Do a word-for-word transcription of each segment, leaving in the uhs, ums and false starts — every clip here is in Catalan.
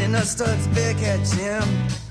and us studs back at Jim.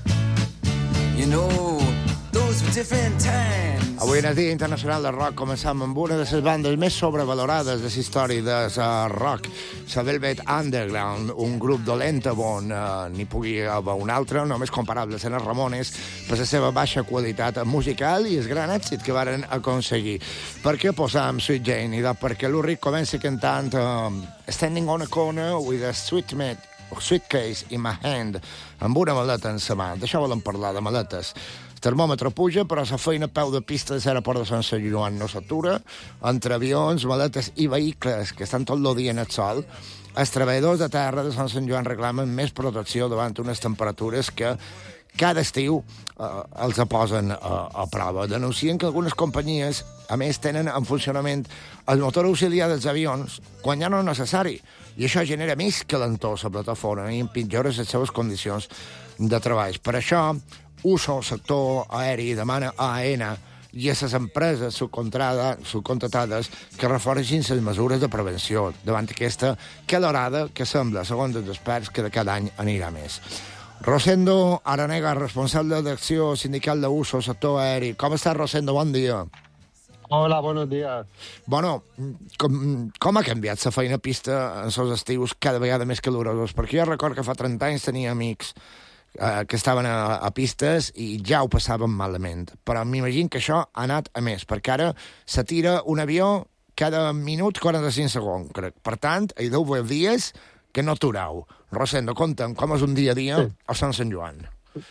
You know, those were different times. Avui en el Dia Internacional del Rock començam amb una de les bandes més sobrevalorades de la història del rock, la Velvet Underground, un grup dolent on uh, n'hi pugui haver un altre, només comparable a les Ramones, per la seva baixa qualitat musical i el gran èxit que varen aconseguir. Per què posam Sweet Jane? Doncs perquè l'Ulrich comença cantant uh, Standing on a Corner with a sweet mate suitcase in my hand, amb una maleta en sa mà. D'això volem parlar, de maletes. El termòmetre puja, però la feina a peu de pista de l'aeroport de Sant Joan no s'atura. Entre avions, maletes i vehicles que estan tot el dia en el sol, els treballadors de terra de Sant Joan reclamen més protecció davant unes temperatures que cada estiu eh, els posen a, a prova. Denuncien que algunes companyies, a més, tenen en funcionament el motor auxiliar dels avions quan ja no és necessari, i això genera més calentor a la plataforma i empitjora les seves condicions de treball. Per això, U S O, sector aeri, demana a AENA i a les empreses subcontratades que reforcin les mesures de prevenció davant aquesta calorada que sembla, segons els experts, que de cada any anirà més. Rosendo Aranega, responsable d'acció sindical de U S O, sector aeri. Com està, Rosendo? Bon dia. Hola, buenos días. Bueno, com, com ha canviat la feina a pista en els estius cada vegada més calorosos? Perquè jo recordo que fa trenta anys tenia amics eh, que estaven a, a pistes i ja ho passaven malament. Però m'imagino que això ha anat a més, perquè ara se tira un avió cada minut quaranta-cinc segons, crec. Per tant, hi deu haver dies que no atureu. Rosendo, conta'm com és un dia a dia sí. a Sant Joan.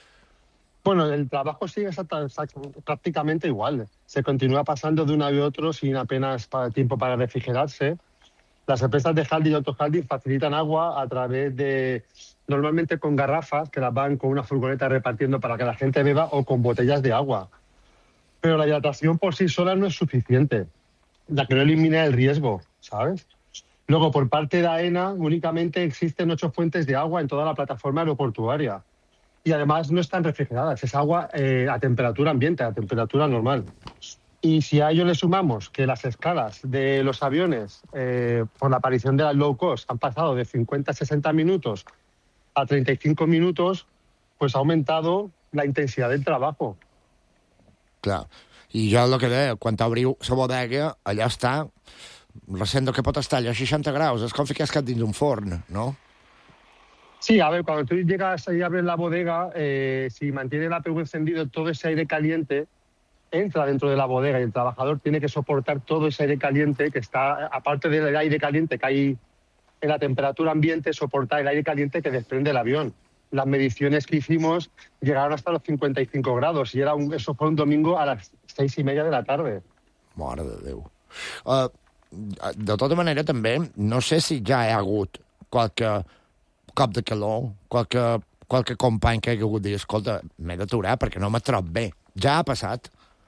Bueno, el trabajo sigue prácticamente igual. Se continúa pasando de un avión a otro sin apenas tiempo para refrigerarse. Las empresas de Haldi y AutoHaldi facilitan agua a través de, normalmente con garrafas, que las van con una furgoneta repartiendo para que la gente beba, o con botellas de agua. Pero la hidratación por sí sola no es suficiente, ya que no elimina el riesgo, ¿sabes? Luego, por parte de AENA, únicamente existen ocho fuentes de agua en toda la plataforma aeroportuaria. Y además no están refrigeradas, es agua eh, a temperatura ambiente, a temperatura normal. Y si a ello le sumamos que las escalas de los aviones, eh, por la aparición de las low cost, han pasado de cincuenta a sesenta minutos a treinta y cinco minutos, pues ha aumentado la intensidad del trabajo. Clar. I jo el que deia, quan t'obriu la bodega, allà està, Rosendo, que pot estar allà a seixanta graus, és com ficar cap dins d'un forn, no? Sí, a ver, cuando tú llegas y abres la bodega, eh, si mantiene el A P U encendido, todo ese aire caliente entra dentro de la bodega y el trabajador tiene que soportar todo ese aire caliente que está, aparte del aire caliente que hay en la temperatura ambiente, soportar el aire caliente que desprende el avión. Las mediciones que hicimos llegaron hasta los cincuenta y cinco grados y era un, eso fue un domingo a las seis y media de la tarde. Mare de Déu. Uh, de tota manera, també, no sé si ja hi ha hagut qualque cop de calor, qualque, qualque company que hagi hagut de dir, escolta, m'he d'aturar perquè no m'he trobat bé. Ja ha passat?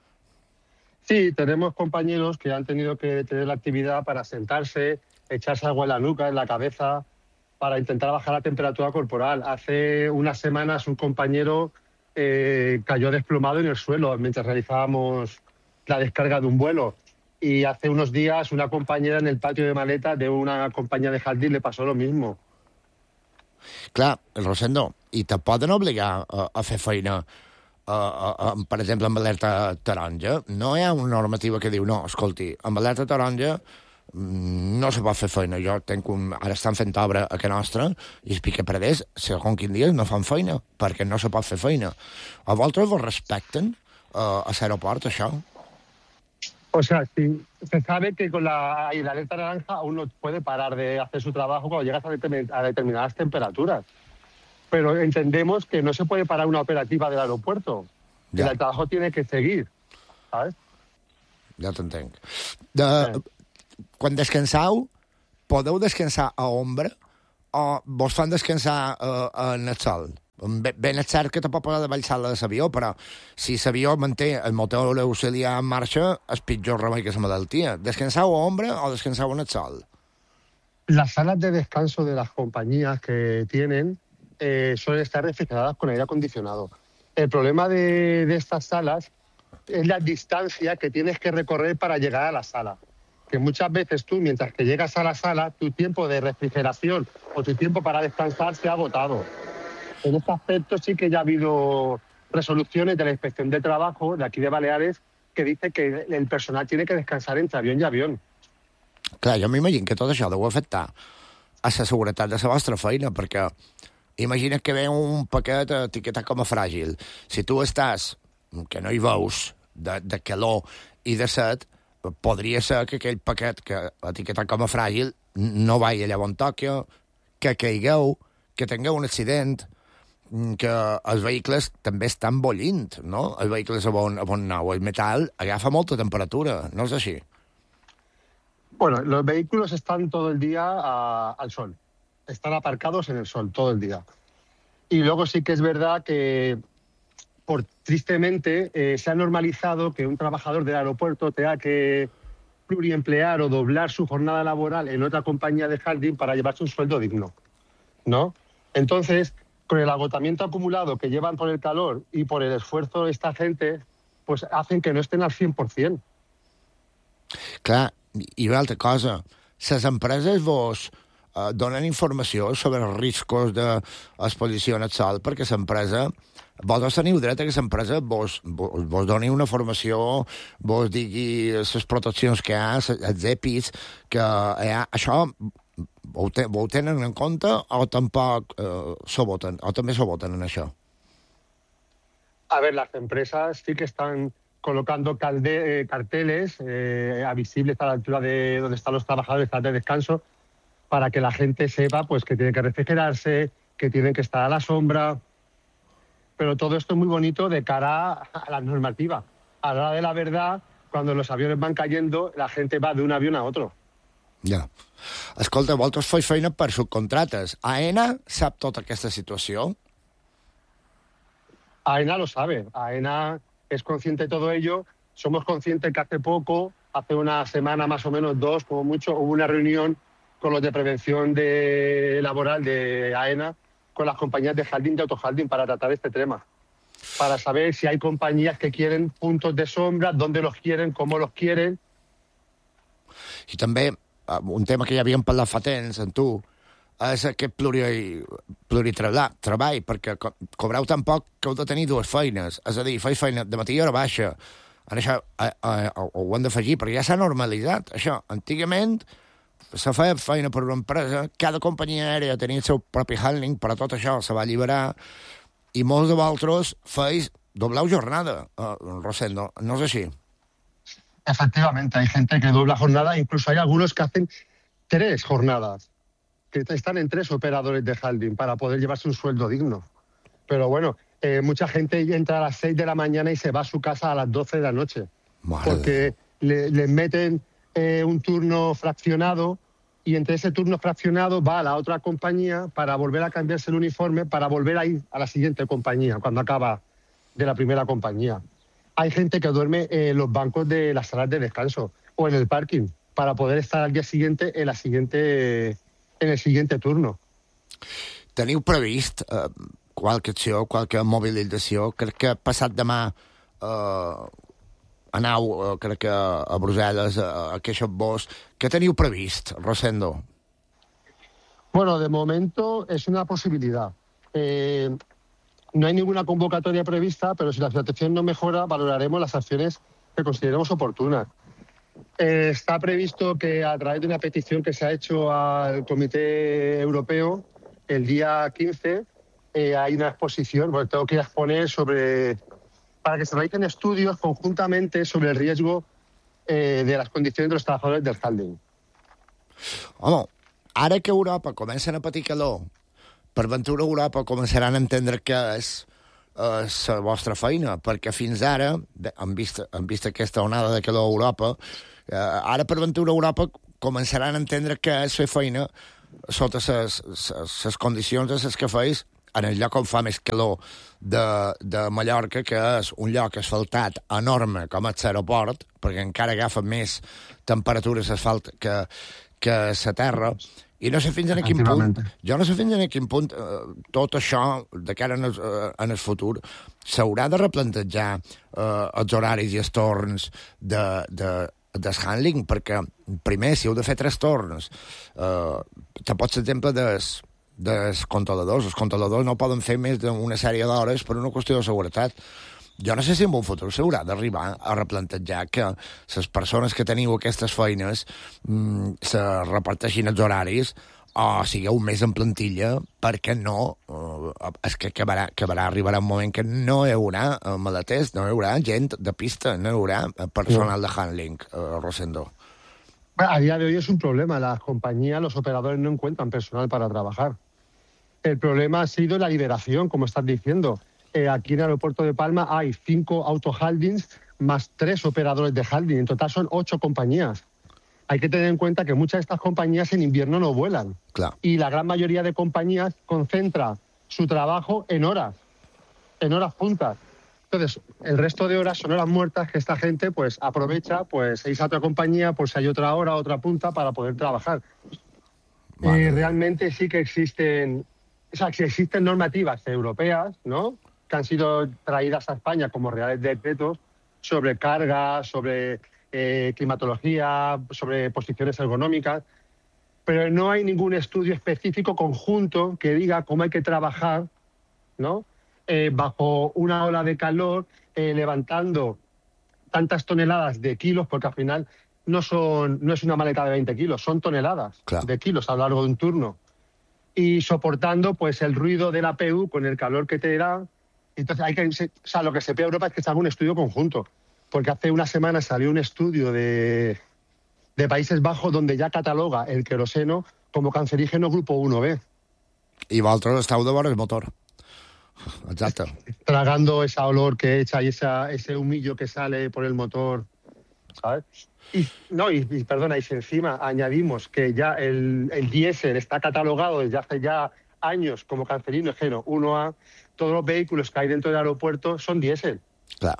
Sí, tenemos compañeros que han tenido que detener la actividad para sentarse, echarse agua en la nuca, en la cabeza, para intentar bajar la temperatura corporal. Hace unas semanas un compañero eh, cayó desplomado en el suelo mientras realizábamos la descarga de un vuelo. Y hace unos días una compañera en el patio de maleta de una compañía de Haldi le pasó lo mismo. Clar, Rosendo, i te poden obligar a, a fer feina, a, a, a, per exemple, amb alerta taronja? No hi ha una normativa que diu, no, escolti, amb alerta taronja no se pot fer feina. Jo tenc un... Ara estan fent obra a Can Nostra i els Picaparaders, segons quin dia, no fan feina, perquè no se pot fer feina. A vosaltres vos respecten uh, a l'aeroport, això? O sea, sí, se sabe que con la, la alerta naranja aún no puede parar de hacer su trabajo cuando llegas a, determin, a determinadas temperaturas. Pero entendemos que no se puede parar una operativa del aeropuerto. Ja. El trabajo tiene que seguir, ¿sabes? Ja t'entenc. De, sí. Quan descanseu, podeu descansar a ombra o vos fan descansar uh, en el sol? Ben és cert que te pot posar de baixar de l'avió, però si l'avió manté el motor auxiliar en marxa, és pitjor remei que la malaltia. Descanseu a ombra o descanseu en el sol? Las salas de descanso de las compañías que tienen eh, suelen estar refrigeradas con aire acondicionado. El problema de, de estas salas es la distancia que tienes que recorrer para llegar a la sala. Que muchas veces tú, mientras que llegas a la sala, tu tiempo de refrigeración o tu tiempo para descansar se ha agotado. En este aspecto sí que ya ha habido resoluciones de la Inspección de Trabajo de aquí de Baleares que dice que el personal tiene que descansar entre avión i avión. Clar, jo m'imagino que tot això deu afectar a la seguretat de la vostra feina, perquè imagina't que ve un paquet etiquetat com a fràgil. Si tu estàs, que no hi veus, de, de calor i de set, podria ser que aquell paquet que etiquetat com a fràgil no vagi allà on toqui, que caigueu, que tingueu un accident, que els vehicles també estan bollint, no? Els vehicles on, on nou, el metal agafa molta temperatura, no és així? Bueno, los vehículos están todo el día a, al sol. Están aparcados en el sol todo el día. Y luego sí que es verdad que, por tristemente, eh, se ha normalizado que un trabajador del aeropuerto tenga que pluriemplear o doblar su jornada laboral en otra compañía de handling para llevarse un sueldo digno, ¿no? Entonces, con el agotamiento acumulado que llevan por el calor y por el esfuerzo de esta gente, pues hacen que no estén al cien por ciento. Clar, i una altra cosa, les empreses vos eh, donen informació sobre els riscos d'exposició al sol, perquè l'empresa, vosaltres teniu dret a que l'empresa vos, vos, vos doni una formació, vos digui les proteccions que hi ha, els EPIs, que hi ha, això ho, te, ho tenen en compte o tampoc eh, s'ho voten, o també s'ho voten en això? A ver, las empresas sí que están colocando calde, eh, carteles eh, visibles a la altura de donde están los trabajadores de descanso para que la gente sepa pues que tienen que refrigerarse, que tienen que estar a la sombra. Pero todo esto es muy bonito de cara a la normativa. A la hora de la verdad, cuando los aviones van cayendo, la gente va de un avión a otro. Ja. Escolta, vosaltres feu feina per subcontrates. AENA sap tota aquesta situació? AENA lo sabe. AENA es consciente de todo ello. Somos conscientes que hace poco, hace una semana más o menos, dos, como mucho, hubo una reunión con los de prevención de laboral de AENA con las compañías de handling, de autohandling, para tratar este tema. Para saber si hay compañías que quieren puntos de sombra, dónde los quieren, cómo los quieren. I també, un tema que ja havíem parlat fa temps amb tu, és aquest pluri, pluritreball, perquè co cobreu tan poc que heu de tenir dues feines. És a dir, feis feina de matí i hora baixa. En això eh, eh, ho hem d'afegir, perquè ja s'ha normalitzat. Això, antigament, se feia feina per una empresa, cada companyia aèria tenia el seu propi handling, però tot això se va alliberar, i molts de vosaltres feis dobleu jornada, eh, Rosendo, no és així? Efectivamente, hay gente que dobla jornada, incluso hay algunos que hacen tres jornadas, que están en tres operadores de handling para poder llevarse un sueldo digno. Pero bueno, eh, mucha gente entra a las seis de la mañana y se va a su casa a las doce de la noche. Madre. Porque le, le meten eh, un turno fraccionado y entre ese turno fraccionado va a la otra compañía para volver a cambiarse el uniforme, para volver a ir a la siguiente compañía cuando acaba de la primera compañía. Hay gente que duerme en los bancos de las salas de descanso o en el parking para poder estar al día siguiente en la siguiente en el siguiente turno. Teniu previst eh, qualque acció, qualque mobilització? Crec que passat demà eh, anau, eh, crec que a Brussel·les, a, a Queixot-Vos. Què teniu previst, Rosendo? Bueno, de momento es una posibilidad. Eh, no hay ninguna convocatoria prevista, pero si la situación no mejora, valoraremos las acciones que consideremos oportunas. Eh, está previsto que a través de una petición que se ha hecho al Comité Europeo, el día quince, eh, hay una exposición, bueno, tengo que ir a exponer sobre, para que se realicen estudios conjuntamente sobre el riesgo eh, de las condiciones de los trabajadores del handling. Home, ara que Europa comencen a patir calor, per ventura Europa començaran a entendre què és eh, la vostra feina, perquè fins ara, han vist, han vist aquesta onada de calor a Europa, eh, ara per ventura Europa començaran a entendre què és fer feina sota les condicions de les que feis en el lloc on fa més calor de, de Mallorca, que és un lloc asfaltat enorme com és l'aeroport, perquè encara agafa més temperatures asfalt que, que la terra. I no sé fins en quin punt, jo no sé fins en quin punt eh, tot això, de cara en el, eh, en el futur, s'haurà de replantejar eh, els horaris i els torns de, de, del handling, perquè primer, si heu de fer tres torns, eh, te pots exemple des, dels controladors. Els controladors no poden fer més d'una sèrie d'hores per una qüestió de seguretat. Jo no sé si en un futur s'haurà d'arribar a replantejar que les persones que teniu aquestes feines mm, se reparteixin els horaris o sigueu més en plantilla, perquè no, eh, és que acabarà, acabarà, arribarà un moment que no hi haurà eh, maleters, no hi haurà gent de pista, no hi haurà personal de handling, eh, Rosendo. A día de hoy es un problema. Las compañías, los operadores no encuentran personal para trabajar. El problema ha sido la liberación, como estás diciendo. Eh, aquí en el aeropuerto de Palma hay cinco auto-holdings más tres operadores de holding. En total son ocho compañías. Hay que tener en cuenta que muchas de estas compañías en invierno no vuelan. Claro. Y la gran mayoría de compañías concentra su trabajo en horas, en horas puntas. Entonces, el resto de horas son horas muertas que esta gente pues aprovecha, pues se irse a otra compañía, pues si hay otra hora, otra punta para poder trabajar. Vale. Eh, realmente sí que existen, o sea, que existen normativas europeas, ¿no?, que han sido traídas a España como reales decretos sobre cargas, sobre eh, climatología, sobre posiciones ergonómicas, pero no hay ningún estudio específico conjunto que diga cómo hay que trabajar, ¿no?, eh, bajo una ola de calor, eh, levantando tantas toneladas de kilos, porque al final no, son, no es una maleta de veinte kilos, son toneladas claro. de kilos a lo largo de un turno, y soportando pues el ruido de la P U con el calor que te da. Entonces, hay que, o sea, lo que se pide a Europa es que se haga un estudio conjunto, porque hace una semana salió un estudio de, de Países Bajos donde ya cataloga el queroseno como cancerígeno grupo uno B. I vosaltres esteu de vora el motor. Exacto. Tragando ese olor que echa y esa, ese humillo que sale por el motor, ¿sabes? Y, no, y, y perdona, y si encima añadimos que ya el, el diésel está catalogado desde hace ya años como cancerígeno uno A, todos los vehículos que hay dentro del aeropuerto son diésel. Clar,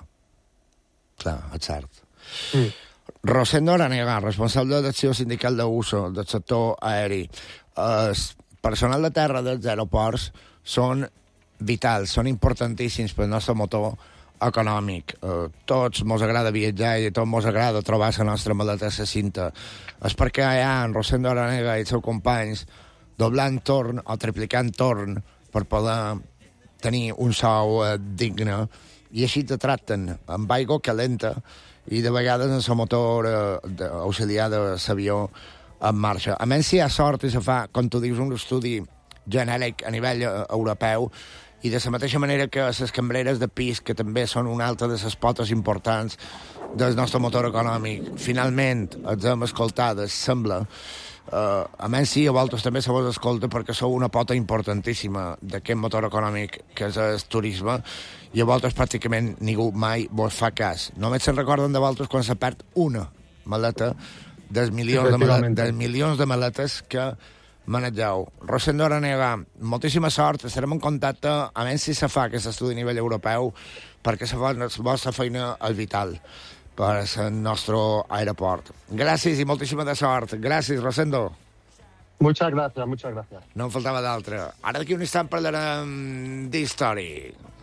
clar, és cert. Mm. Rosendo Aranega, responsable d'acció sindical d'Uso del sector aeri. El personal de terra dels aeroports són vitals, són importantíssims pel nostre motor econòmic. Uh, tots mos agrada viatjar i a tots mos agrada trobar la nostra maleta a la cinta. És perquè hi ha en Rosendo Aranega i els seus companys doblant torn o triplicant torn per poder tenir un sou uh, digne, i així te tracten amb aigua calenta i de vegades en el motor uh, auxiliar de l'avió en marxa. A més, si hi ha sort i se fa, com tu dius, un estudi genèric a nivell uh, europeu, i de la mateixa manera que les cambreres de pis, que també són una altra de les potes importants del nostre motor econòmic, finalment els hem escoltades, sembla. Uh, a més, sí, a vosaltres també se vos escolta perquè sou una pota importantíssima d'aquest motor econòmic que és el turisme, i a vosaltres pràcticament ningú mai vos fa cas. Només se'n recorden de vosaltres quan se perd una maleta dels milions, de, maletes, dels milions de maletes que manegeu. Rosendo Aranega, moltíssima sort, estarem en contacte, a més si se fa aquest estudi a nivell europeu, perquè la vostra feina és vital per al nostre aeroport. Gràcies i moltíssima de sort. Gràcies, Rosendo. Muchas gracias, muchas gracias. No en faltava d'altra. Ara d'aquí un instant parlarem d'història.